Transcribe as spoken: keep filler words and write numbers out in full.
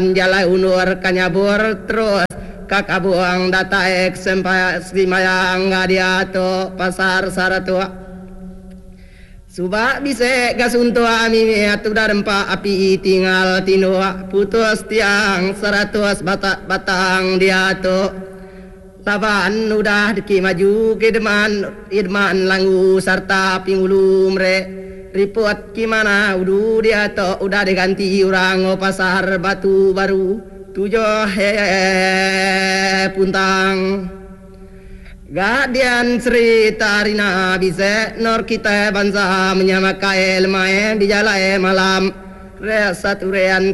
Jalai unur kanyabur terus kakabuang data X sampai simayang ngadiato pasar saratua suba bisa gasunto ami atu darempa api tinggal tinua putus tiang seratus bata batang diato laban udah diki maju ke deman irman langu sarta pingulu mre report gimana udah dia to udah diganti orang oh pasar batu baru tujuh he puntang gadian cerita rina bisa nor kita bangsa menyamakai main di jalan malam resaturean